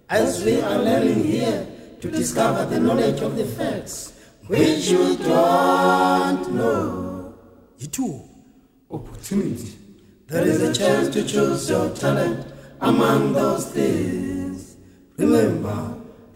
as we are learning here to discover the knowledge of the facts which you don't know. Opportunity. There is a chance to choose your talent among those things. Remember,